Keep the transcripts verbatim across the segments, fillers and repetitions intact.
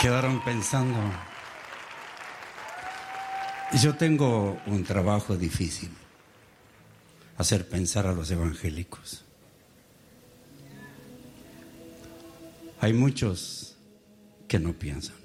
Quedaron pensando. Yo tengo un trabajo difícil, hacer pensar a los evangélicos. Hay muchos que no piensan.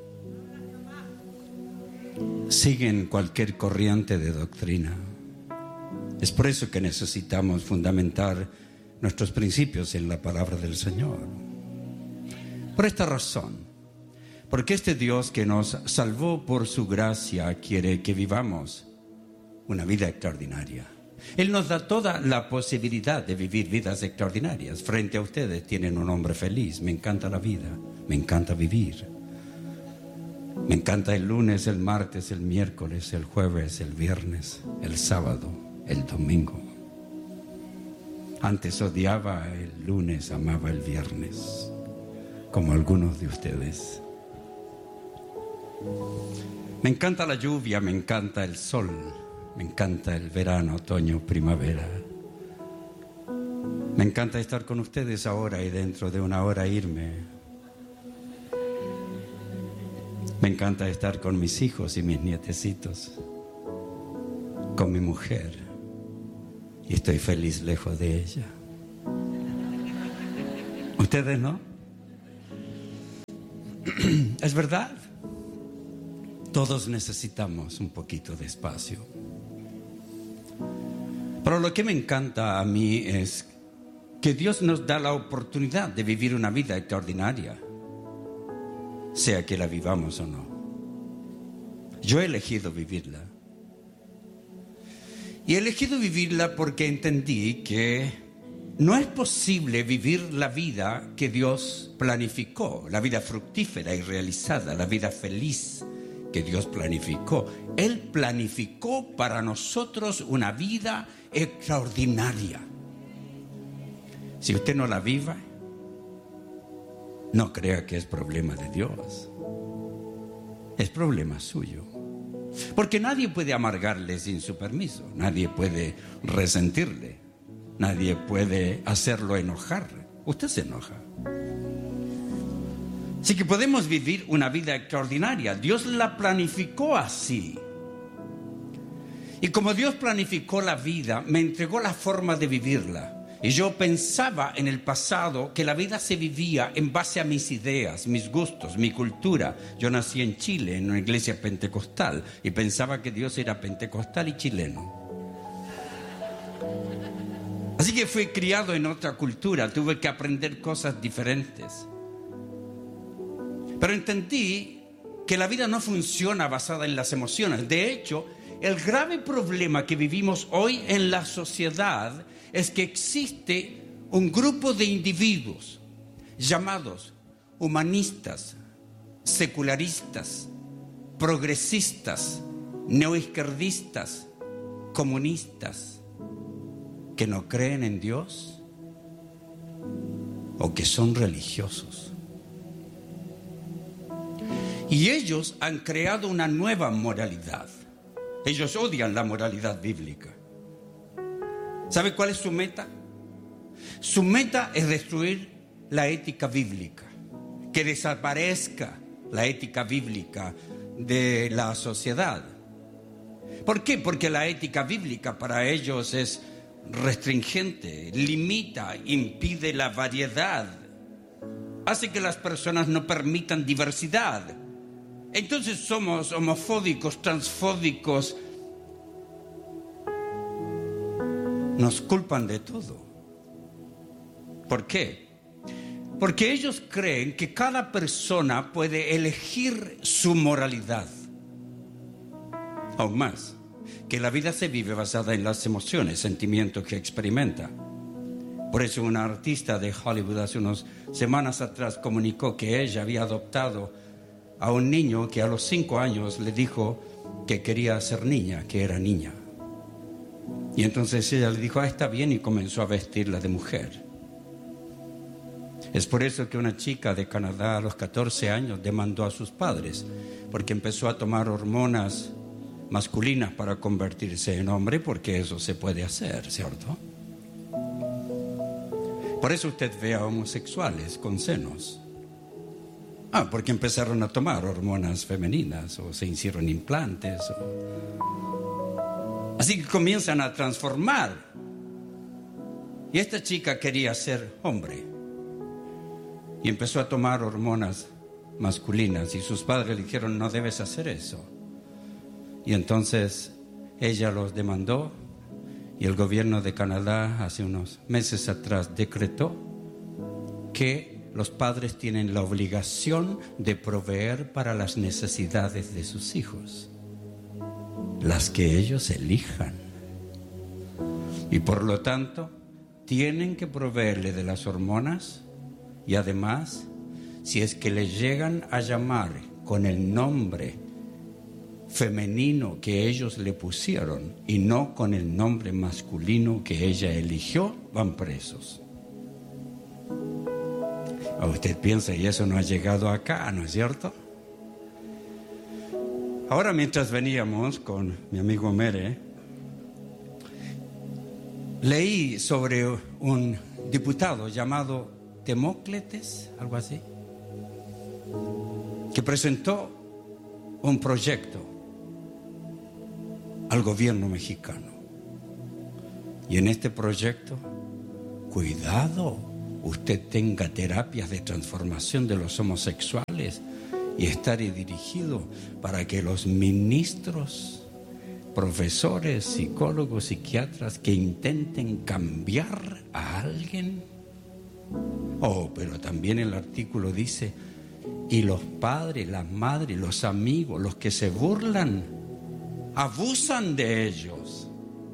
Siguen cualquier corriente de doctrina. Es por eso que necesitamos fundamentar nuestros principios en la palabra del Señor. Por esta razón, porque este Dios que nos salvó por su gracia quiere que vivamos una vida extraordinaria. Él nos da toda la posibilidad de vivir vidas extraordinarias. Frente a ustedes tienen un hombre feliz. Me encanta la vida, me encanta vivir. Me encanta el lunes, el martes, el miércoles, el jueves, el viernes, el sábado, el domingo. Antes odiaba el lunes, amaba el viernes, como algunos de ustedes. Me encanta la lluvia, me encanta el sol, me encanta el verano, otoño, primavera. Me encanta estar con ustedes ahora y dentro de una hora irme. Me encanta estar con mis hijos y mis nietecitos, con mi mujer, y estoy feliz lejos de ella. ¿Ustedes no? Es verdad. Todos necesitamos un poquito de espacio. Pero lo que me encanta a mí es que Dios nos da la oportunidad de vivir una vida extraordinaria, sea que la vivamos o no. Yo he elegido vivirla. Y he elegido vivirla porque entendí que no es posible vivir la vida que Dios planificó, la vida fructífera y realizada, la vida feliz que Dios planificó. Él planificó para nosotros una vida extraordinaria. Si usted no la viva, no crea que es problema de Dios. Es problema suyo. Porque nadie puede amargarle sin su permiso. Nadie puede resentirle. Nadie puede hacerlo enojar. Usted se enoja. Así que podemos vivir una vida extraordinaria. Dios la planificó así. Y como Dios planificó la vida, me entregó la forma de vivirla. Y yo pensaba en el pasado que la vida se vivía en base a mis ideas, mis gustos, mi cultura. Yo nací en Chile, en una iglesia pentecostal, y pensaba que Dios era pentecostal y chileno. Así que fui criado en otra cultura, tuve que aprender cosas diferentes. Pero entendí que la vida no funciona basada en las emociones. De hecho, el grave problema que vivimos hoy en la sociedad es que existe un grupo de individuos llamados humanistas, secularistas, progresistas, neoizquierdistas, comunistas, que no creen en Dios o que son religiosos. Y ellos han creado una nueva moralidad. Ellos odian la moralidad bíblica. ¿Sabe cuál es su meta? Su meta es destruir la ética bíblica, que desaparezca la ética bíblica de la sociedad. ¿Por qué? Porque la ética bíblica para ellos es restringente, limita, impide la variedad, hace que las personas no permitan diversidad. Entonces somos homofóbicos, transfóbicos. Nos culpan de todo. ¿Por qué? Porque ellos creen que cada persona puede elegir su moralidad. Aún más, que la vida se vive basada en las emociones, sentimientos que experimenta. Por eso una artista de Hollywood hace unas semanas atrás comunicó que ella había adoptado a un niño que a los cinco años le dijo que quería ser niña, que era niña. Y entonces ella le dijo, ah, está bien, y comenzó a vestirla de mujer. Es por eso que una chica de Canadá a los catorce años demandó a sus padres, porque empezó a tomar hormonas masculinas para convertirse en hombre, porque eso se puede hacer, ¿cierto? Por eso usted ve a homosexuales con senos. Ah, porque empezaron a tomar hormonas femeninas o se hicieron implantes. O... Así que comienzan a transformar. Y esta chica quería ser hombre. Y empezó a tomar hormonas masculinas. Y sus padres le dijeron, no debes hacer eso. Y entonces ella los demandó. Y el gobierno de Canadá hace unos meses atrás decretó que los padres tienen la obligación de proveer para las necesidades de sus hijos, las que ellos elijan. Y por lo tanto, tienen que proveerle de las hormonas y además, si es que le llegan a llamar con el nombre femenino que ellos le pusieron y no con el nombre masculino que ella eligió, van presos. Usted piensa, y eso no ha llegado acá, ¿no es cierto? Ahora, mientras veníamos con mi amigo Mere, leí sobre un diputado llamado Temócletes, algo así, que presentó un proyecto al gobierno mexicano. Y en este proyecto, cuidado, usted tenga terapias de transformación de los homosexuales y estar dirigido para que los ministros, profesores, psicólogos, psiquiatras que intenten cambiar a alguien. Oh, pero también el artículo dice, y los padres, las madres, los amigos, los que se burlan, abusan de ellos.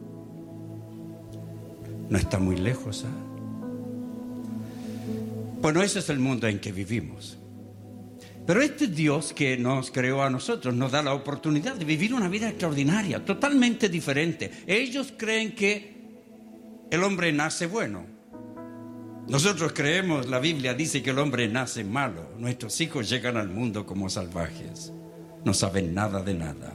No está muy lejos, ¿ah? Bueno, ese es el mundo en que vivimos. Pero este Dios que nos creó a nosotros nos da la oportunidad de vivir una vida extraordinaria, totalmente diferente. Ellos creen que el hombre nace bueno. Nosotros creemos, la Biblia dice que el hombre nace malo. Nuestros hijos llegan al mundo como salvajes. No saben nada de nada.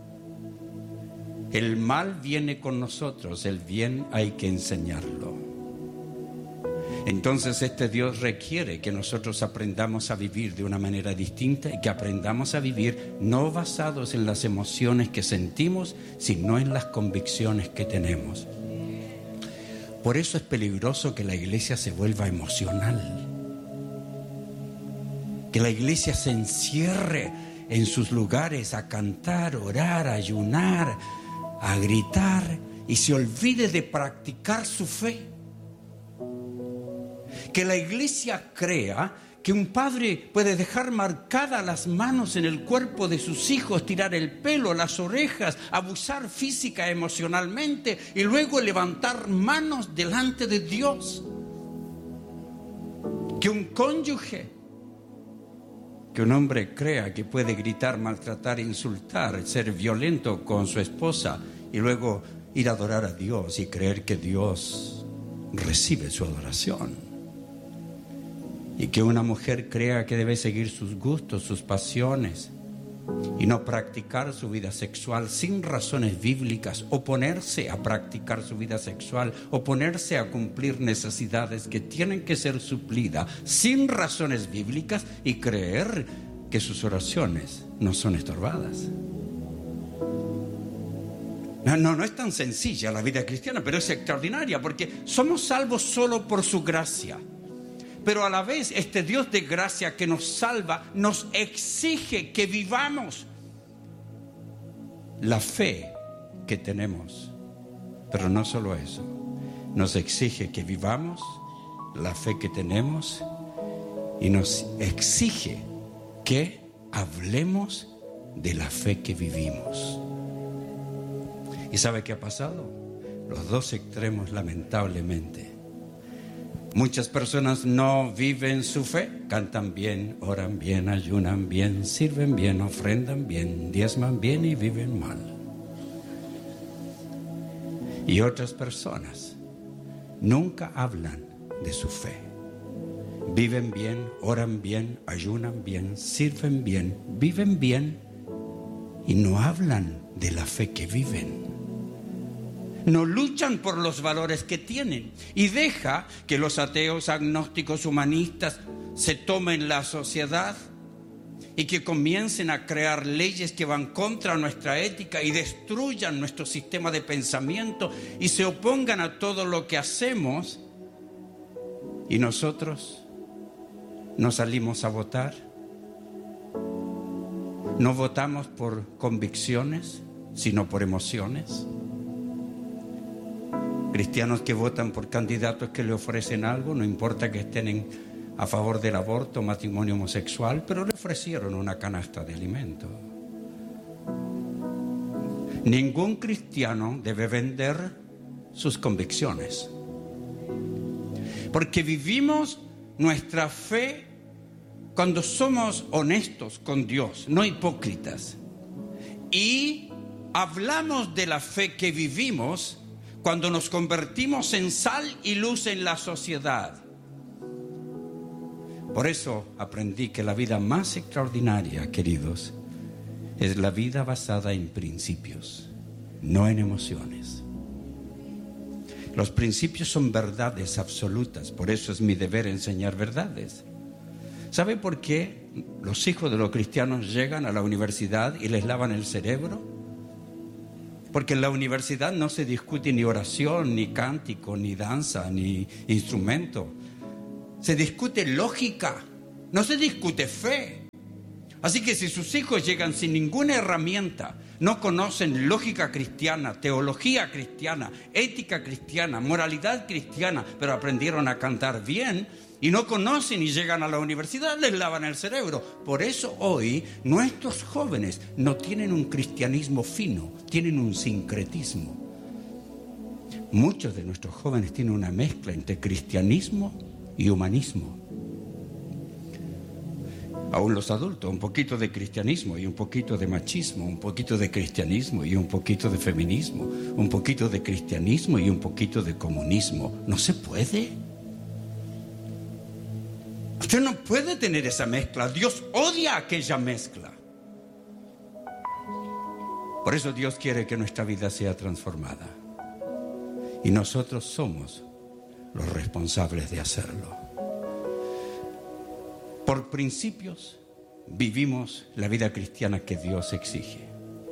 El mal viene con nosotros, el bien hay que enseñarlo. Entonces este Dios requiere que nosotros aprendamos a vivir de una manera distinta y que aprendamos a vivir no basados en las emociones que sentimos, sino en las convicciones que tenemos. Por eso es peligroso que la iglesia se vuelva emocional, que la iglesia se encierre en sus lugares a cantar, orar, a ayunar, a gritar y se olvide de practicar su fe. Que la iglesia crea que un padre puede dejar marcadas las manos en el cuerpo de sus hijos, tirar el pelo, las orejas, abusar física, emocionalmente y luego levantar manos delante de Dios. Que un cónyuge, que un hombre crea que puede gritar, maltratar, insultar, ser violento con su esposa y luego ir a adorar a Dios y creer que Dios recibe su adoración. Y que una mujer crea que debe seguir sus gustos, sus pasiones y no practicar su vida sexual sin razones bíblicas, oponerse a practicar su vida sexual, oponerse a cumplir necesidades que tienen que ser suplidas sin razones bíblicas y creer que sus oraciones no son estorbadas. No, no, no es tan sencilla la vida cristiana, pero es extraordinaria porque somos salvos solo por su gracia. Pero a la vez este Dios de gracia que nos salva nos exige que vivamos la fe que tenemos. Pero no solo eso, nos exige que vivamos la fe que tenemos y nos exige que hablemos de la fe que vivimos. ¿Y sabe qué ha pasado? Los dos extremos, lamentablemente. Muchas personas no viven su fe, cantan bien, oran bien, ayunan bien, sirven bien, ofrendan bien, diezman bien y viven mal. Y otras personas nunca hablan de su fe. Viven bien, oran bien, ayunan bien, sirven bien, viven bien y no hablan de la fe que viven. No luchan por los valores que tienen y deja que los ateos, agnósticos, humanistas se tomen la sociedad y que comiencen a crear leyes que van contra nuestra ética y destruyan nuestro sistema de pensamiento y se opongan a todo lo que hacemos, y nosotros no salimos a votar, no votamos por convicciones, sino por emociones. Cristianos que votan por candidatos que le ofrecen algo, no importa que estén en, a favor del aborto, matrimonio homosexual, pero le ofrecieron una canasta de alimentos. Ningún cristiano debe vender sus convicciones, porque vivimos nuestra fe cuando somos honestos con Dios, no hipócritas, y hablamos de la fe que vivimos cuando nos convertimos en sal y luz en la sociedad. Por eso aprendí que la vida más extraordinaria, queridos, es la vida basada en principios, no en emociones. Los principios son verdades absolutas, por eso es mi deber enseñar verdades. ¿Sabe por qué los hijos de los cristianos llegan a la universidad y les lavan el cerebro? Porque en la universidad no se discute ni oración, ni cántico, ni danza, ni instrumento. Se discute lógica, no se discute fe. Así que si sus hijos llegan sin ninguna herramienta, no conocen lógica cristiana, teología cristiana, ética cristiana, moralidad cristiana, pero aprendieron a cantar bien y no conocen y llegan a la universidad, les lavan el cerebro. Por eso hoy nuestros jóvenes no tienen un cristianismo fino, tienen un sincretismo. Muchos de nuestros jóvenes tienen una mezcla entre cristianismo y humanismo. Aún los adultos, un poquito de cristianismo y un poquito de machismo, un poquito de cristianismo y un poquito de feminismo, un poquito de cristianismo y un poquito de comunismo. No se puede. Usted no puede tener esa mezcla. Dios odia aquella mezcla. Por eso Dios quiere que nuestra vida sea transformada. Y nosotros somos los responsables de hacerlo. Por principios vivimos la vida cristiana que Dios exige.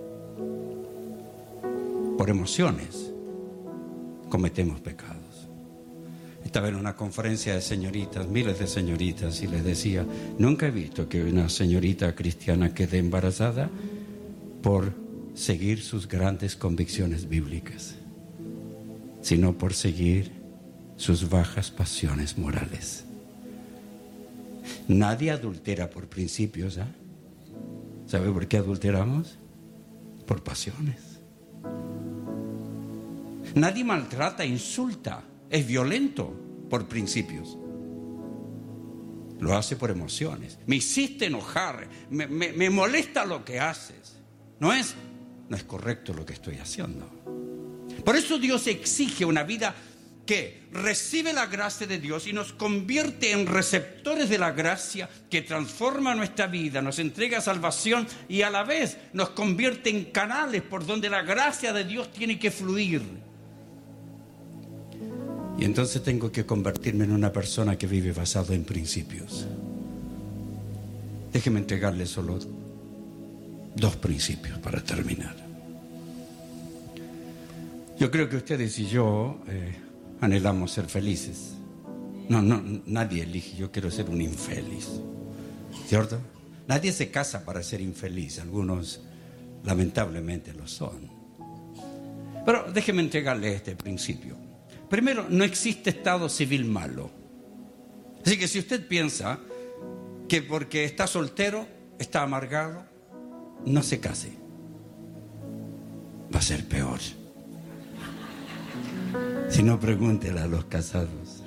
Por emociones cometemos pecados. Estaba en una conferencia de señoritas, miles de señoritas, y les decía, nunca he visto que una señorita cristiana quede embarazada por seguir sus grandes convicciones bíblicas, sino por seguir sus bajas pasiones morales. Nadie adultera por principios, ¿eh? ¿Sabe por qué adulteramos? Por pasiones. Nadie maltrata, insulta, es violento por principios. Lo hace por emociones. Me hiciste enojar, me, me, me molesta lo que haces. No es, no es correcto lo que estoy haciendo. Por eso Dios exige una vida que recibe la gracia de Dios y nos convierte en receptores de la gracia que transforma nuestra vida, nos entrega salvación y a la vez nos convierte en canales por donde la gracia de Dios tiene que fluir. Y entonces tengo que convertirme en una persona que vive basado en principios. Déjeme entregarle solo dos principios para terminar. Yo creo que ustedes y yo eh, anhelamos ser felices. No, no, nadie elige, yo quiero ser un infeliz, ¿cierto? Nadie se casa para ser infeliz, algunos lamentablemente lo son. Pero déjeme entregarle este principio. Primero, no existe estado civil malo. Así que si usted piensa que porque está soltero, está amargado, no se case. Va a ser peor. Si no, pregúntele a los casados.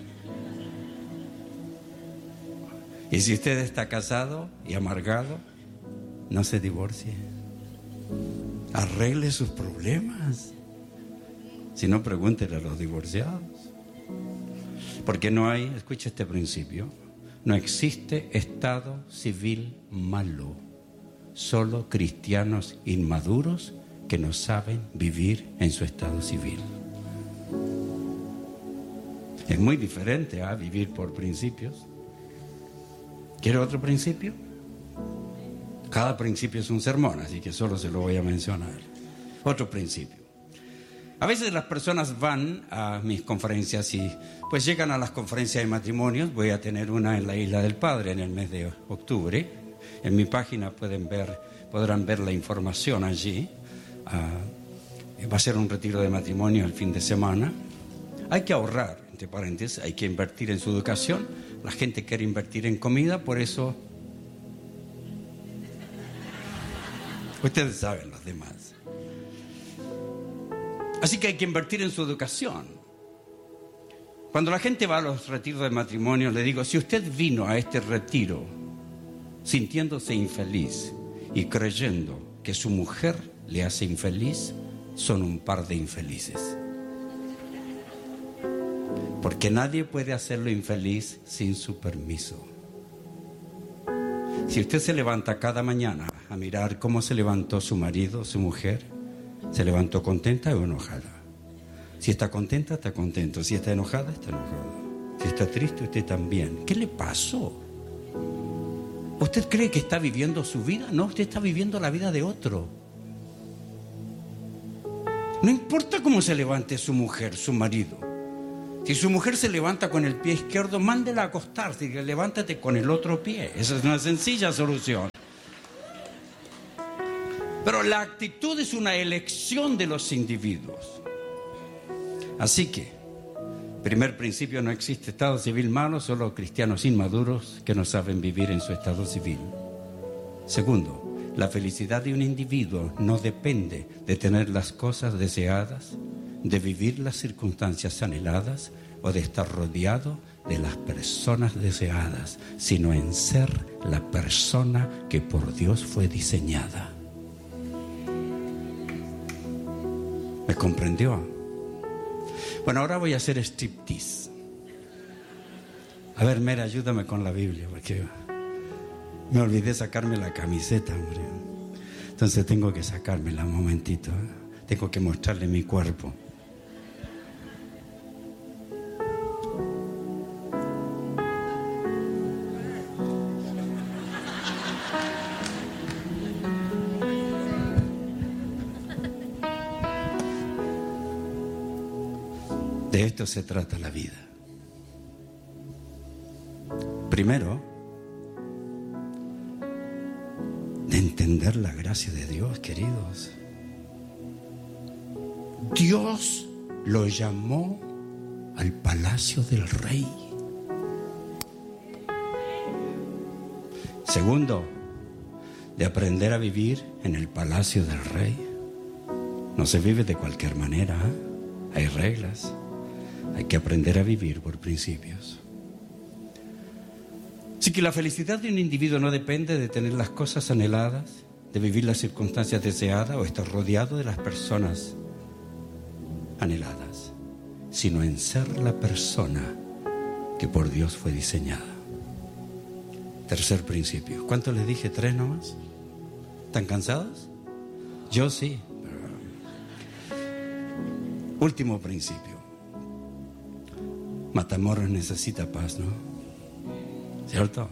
Y si usted está casado y amargado, no se divorcie. Arregle sus problemas. Si no, pregúntele a los divorciados. Porque no hay, escucha este principio, no existe estado civil malo. Solo cristianos inmaduros que no saben vivir en su estado civil. Es muy diferente a vivir por principios. ¿Quiere otro principio? Cada principio es un sermón, así que solo se lo voy a mencionar. Otro principio. A veces las personas van a mis conferencias y pues llegan a las conferencias de matrimonios. Voy a tener una en la Isla del Padre en el mes de octubre. En mi página pueden ver, podrán ver la información allí. Uh, va a ser un retiro de matrimonio el fin de semana. Hay que ahorrar, entre paréntesis, hay que invertir en su educación. La gente quiere invertir en comida, por eso ustedes saben los demás. Así que hay que invertir en su educación. Cuando la gente va a los retiros de matrimonio, le digo, si usted vino a este retiro sintiéndose infeliz y creyendo que su mujer le hace infeliz, son un par de infelices. Porque nadie puede hacerlo infeliz sin su permiso. Si usted se levanta cada mañana a mirar cómo se levantó su marido, su mujer, ¿se levantó contenta o enojada? Si está contenta, está contento. Si está enojada, está enojada. Si está triste, usted también. ¿Qué le pasó? ¿Usted cree que está viviendo su vida? No, usted está viviendo la vida de otro. No importa cómo se levante su mujer, su marido. Si su mujer se levanta con el pie izquierdo, mándela a acostarse y levántate con el otro pie. Esa es una sencilla solución. Pero la actitud es una elección de los individuos. Así que, primer principio, no existe estado civil malo, solo cristianos inmaduros que no saben vivir en su estado civil. Segundo, la felicidad de un individuo no depende de tener las cosas deseadas, de vivir las circunstancias anheladas o de estar rodeado de las personas deseadas, sino en ser la persona que por Dios fue diseñada. ¿Me comprendió? Bueno, ahora voy a hacer striptease. A ver, Mera, ayúdame con la Biblia, porque me olvidé sacarme la camiseta, hombre. Entonces tengo que sacármela un momentito, ¿eh? Tengo que mostrarle mi cuerpo. De esto se trata la vida. Primero, de entender la gracia de Dios, queridos. Dios lo llamó al palacio del rey. Segundo, de aprender a vivir en el palacio del rey. No se vive de cualquier manera, ¿eh? Hay reglas. Hay que aprender a vivir por principios. Así que la felicidad de un individuo no depende de tener las cosas anheladas, de vivir las circunstancias deseadas o estar rodeado de las personas anheladas, sino en ser la persona que por Dios fue diseñada. Tercer principio. ¿Cuánto les dije? ¿Tres nomás? ¿Están cansados? Yo sí. Último principio. Matamoros necesita paz, ¿no? ¿Cierto?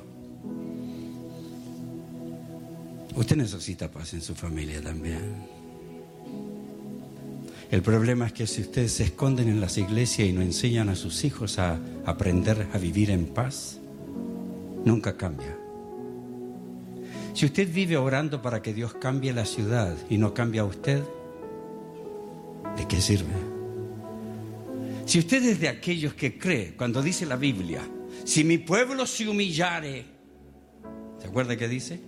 Usted necesita paz en su familia también. El problema es que si ustedes se esconden en las iglesias y no enseñan a sus hijos a aprender a vivir en paz, nunca cambia. Si usted vive orando para que Dios cambie la ciudad y no cambia a usted, ¿de qué sirve? Si usted es de aquellos que cree, cuando dice la Biblia, si mi pueblo se humillare, ¿se acuerda qué dice?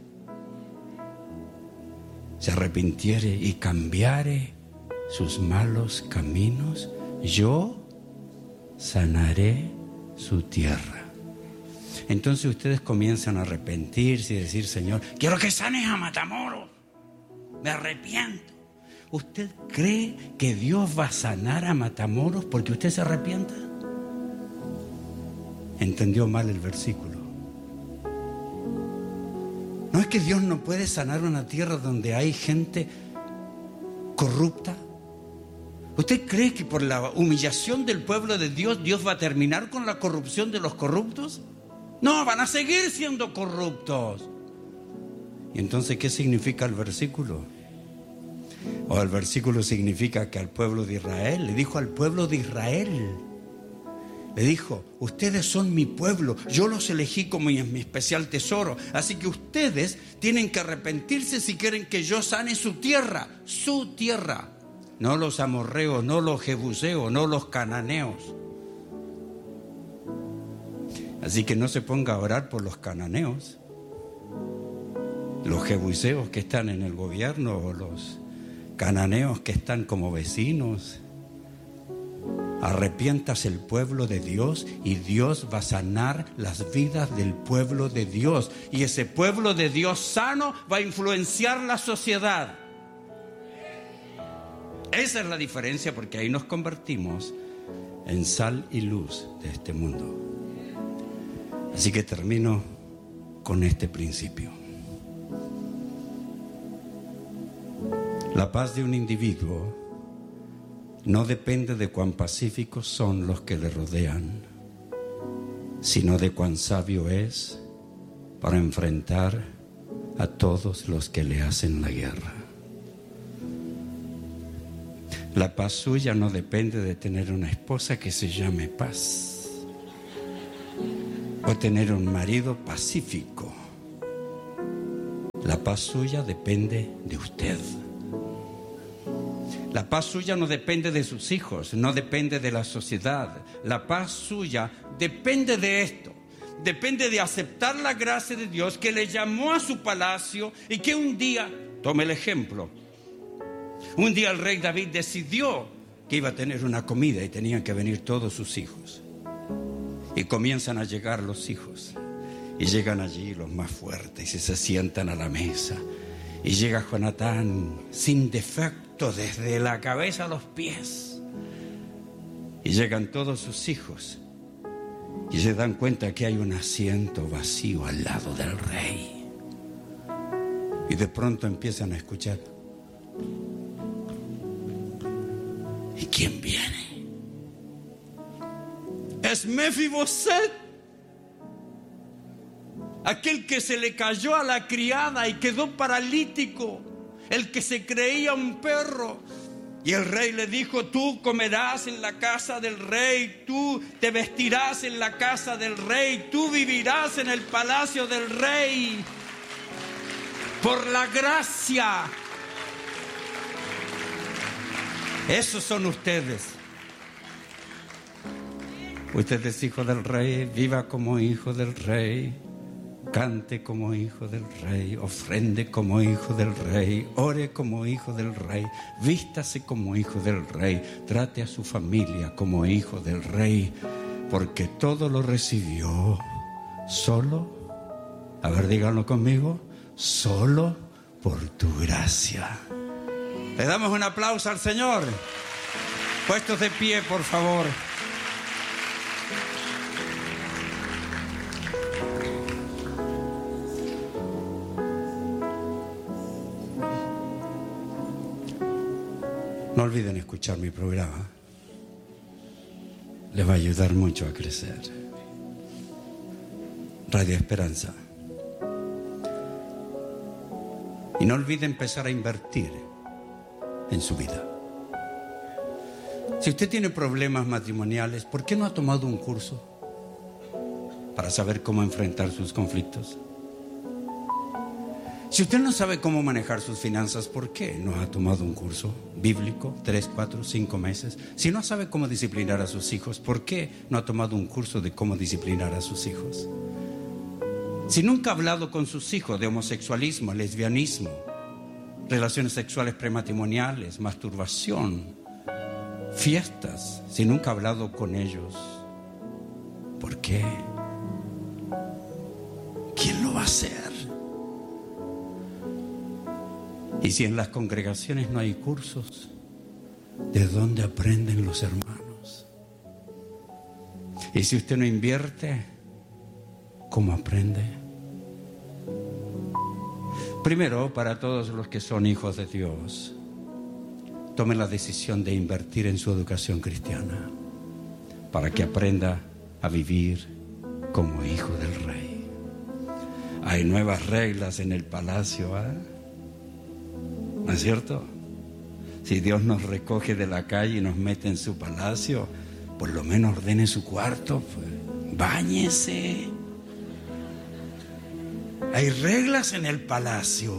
Se arrepintiere y cambiare sus malos caminos, yo sanaré su tierra. Entonces ustedes comienzan a arrepentirse y decir, Señor, quiero que sanes a Matamoros, me arrepiento. ¿Usted cree que Dios va a sanar a Matamoros porque usted se arrepienta? Entendió mal el versículo. ¿No es que Dios no puede sanar una tierra donde hay gente corrupta? ¿Usted cree que por la humillación del pueblo de Dios, Dios va a terminar con la corrupción de los corruptos? No, van a seguir siendo corruptos. ¿Y entonces qué significa el versículo? O el versículo significa que al pueblo de Israel, le dijo al pueblo de Israel, le dijo, ustedes son mi pueblo, yo los elegí como mi, mi especial tesoro, así que ustedes tienen que arrepentirse si quieren que yo sane su tierra, su tierra, no los amorreos, no los jebuseos, no los cananeos. Así que no se ponga a orar por los cananeos, los jebuseos que están en el gobierno o los cananeos que están como vecinos. Arrepientas el pueblo de Dios y Dios va a sanar las vidas del pueblo de Dios. Y ese pueblo de Dios sano va a influenciar la sociedad. Esa es la diferencia, porque ahí nos convertimos en sal y luz de este mundo. Así que termino con este principio. La paz de un individuo no depende de cuán pacíficos son los que le rodean, sino de cuán sabio es para enfrentar a todos los que le hacen la guerra. La paz suya no depende de tener una esposa que se llame Paz o tener un marido pacífico. La paz suya depende de usted. La paz suya no depende de sus hijos, no depende de la sociedad. La paz suya depende de esto. Depende de aceptar la gracia de Dios que le llamó a su palacio y que un día, tome el ejemplo, un día el rey David decidió que iba a tener una comida y tenían que venir todos sus hijos. Y comienzan a llegar los hijos. Y llegan allí los más fuertes y se sientan a la mesa. Y llega Jonatán sin defecto desde la cabeza a los pies. Y llegan todos sus hijos. Y se dan cuenta que hay un asiento vacío al lado del rey. Y de pronto empiezan a escuchar. ¿Y quién viene? Es Mefiboset, aquel que se le cayó a la criada y quedó paralítico, el que se creía un perro. Y el rey le dijo, tú comerás en la casa del rey, tú te vestirás en la casa del rey, tú vivirás en el palacio del rey, por la gracia. Esos son ustedes. Usted es hijo del rey, viva como hijo del rey, cante como hijo del rey, ofrende como hijo del rey, ore como hijo del rey, vístase como hijo del rey, trate a su familia como hijo del rey, porque todo lo recibió solo, a ver, díganlo conmigo, solo por tu gracia. Le damos un aplauso al Señor. Puestos de pie, por favor. No olviden escuchar mi programa. Les va a ayudar mucho a crecer. Radio Esperanza. Y no olviden empezar a invertir en su vida. Si usted tiene problemas matrimoniales, ¿por qué no ha tomado un curso para saber cómo enfrentar sus conflictos? Si usted no sabe cómo manejar sus finanzas, ¿por qué no ha tomado un curso bíblico, tres, cuatro, cinco meses? Si no sabe cómo disciplinar a sus hijos, ¿por qué no ha tomado un curso de cómo disciplinar a sus hijos? Si nunca ha hablado con sus hijos de homosexualismo, lesbianismo, relaciones sexuales prematrimoniales, masturbación, fiestas, si nunca ha hablado con ellos, ¿por qué? ¿Quién lo va a hacer? Y si en las congregaciones no hay cursos, ¿de dónde aprenden los hermanos? Y si usted no invierte, ¿cómo aprende? Primero, para todos los que son hijos de Dios, tome la decisión de invertir en su educación cristiana para que aprenda a vivir como hijo del rey, Hay nuevas reglas en el palacio, ¿eh? ¿No es cierto? Si Dios nos recoge de la calle y nos mete en su palacio, por lo menos ordene su cuarto, pues, báñese. Hay reglas en el palacio.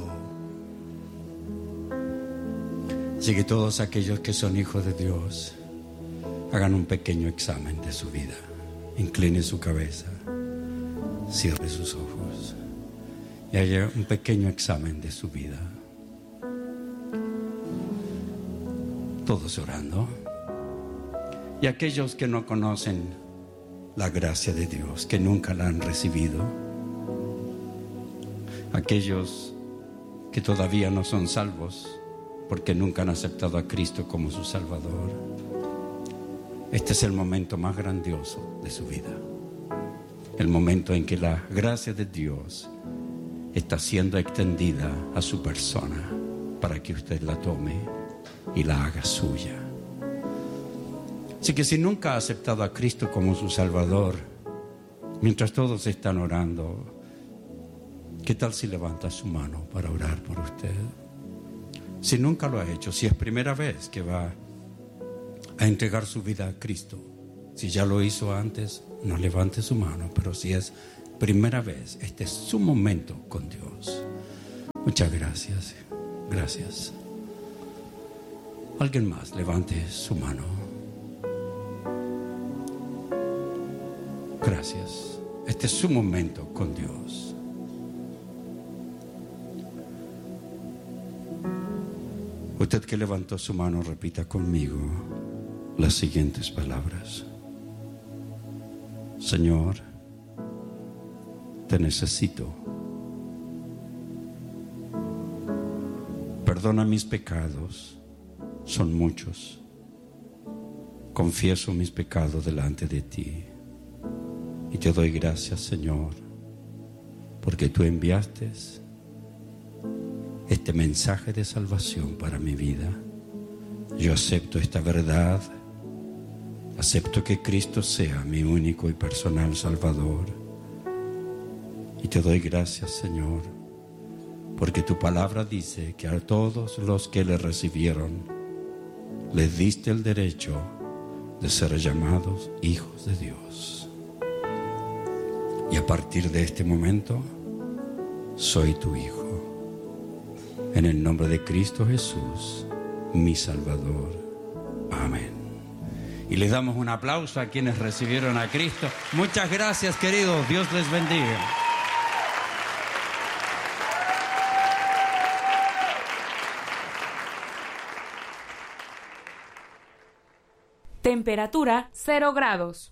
Así que todos aquellos que son hijos de Dios, hagan un pequeño examen de su vida. Incline su cabeza, cierre sus ojos y haga un pequeño examen de su vida. Todos orando. Y aquellos que no conocen la gracia de Dios, que nunca la han recibido, aquellos que todavía no son salvos porque nunca han aceptado a Cristo como su Salvador, este es el momento más grandioso de su vida. El momento en que la gracia de Dios está siendo extendida a su persona para que usted la tome y la haga suya. Así que si nunca ha aceptado a Cristo como su Salvador, mientras todos están orando, ¿qué tal si levanta su mano para orar por usted? Si nunca lo ha hecho, si es primera vez que va a entregar su vida a Cristo, si ya lo hizo antes, no levante su mano, pero si es primera vez, este es su momento con Dios. Muchas gracias, gracias. Alguien más, levante su mano. Gracias. Este es su momento con Dios. Usted que levantó su mano, repita conmigo las siguientes palabras. Señor, te necesito. Perdona mis pecados, son muchos. Confieso mis pecados delante de ti. Y te doy gracias, Señor, porque tú enviaste este mensaje de salvación para mi vida. Yo acepto esta verdad. Acepto que Cristo sea mi único y personal Salvador. Y te doy gracias, Señor, porque tu palabra dice que a todos los que le recibieron, les diste el derecho de ser llamados hijos de Dios. Y a partir de este momento, soy tu hijo. En el nombre de Cristo Jesús, mi Salvador. Amén. Y les damos un aplauso a quienes recibieron a Cristo. Muchas gracias, queridos. Dios les bendiga. Temperatura cero grados.